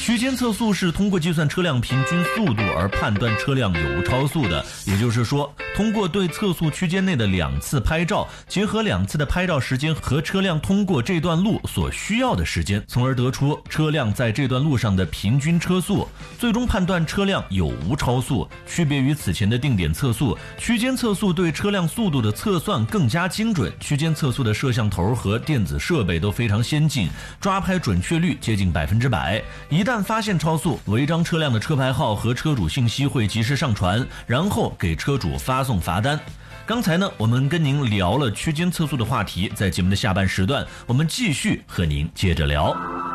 区间测速是通过计算车辆平均速度而判断车辆有无超速的，也就是说，通过对测速区间内的2次拍照，结合2次的拍照时间和车辆通过这段路所需要的时间，从而得出车辆在这段路上的平均车速，最终判断车辆有无超速。区别于此前的定点测速，区间测速对车辆速度的测算更加精准，区间测速的摄像头和电子设备都非常先进，抓拍准确率接近100%。一旦发现超速，违章车辆的车牌号和车主信息会及时上传，然后给车主发送罚单。刚才呢，我们跟您聊了区间测速的话题，在节目的下半时段，我们继续和您接着聊。